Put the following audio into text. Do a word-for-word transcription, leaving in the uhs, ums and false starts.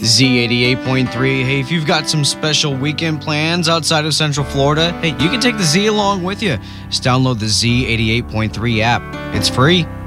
Z eighty-eight point three. Hey, if you've got some special weekend plans outside of Central Florida, hey, you can take the Z along with you. Just download the Z eighty-eight point three app. It's free.